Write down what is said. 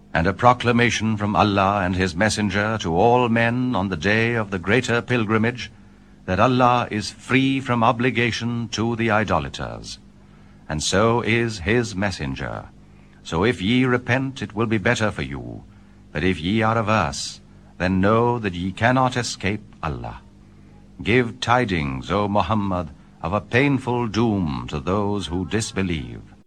and a proclamation from Allah and His Messenger to all men on the day of the greater pilgrimage, that Allah is free from obligation to the idolaters, and so is His Messenger. So if ye repent, it will be better for you, but if ye are averse, then know that ye cannot escape Allah. Give tidings, O Muhammad, of a painful doom to those who disbelieve.